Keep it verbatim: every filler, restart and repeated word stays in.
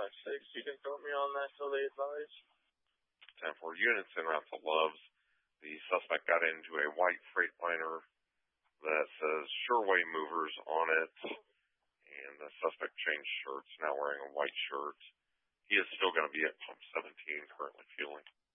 six. You can throw me on that till they advise. ten four units en route to Loves. The suspect got into a white Freightliner that says Sherway Movers on it, and the suspect changed shirts, now wearing a white shirt. He is still going to be at pump seventeen, currently fueling.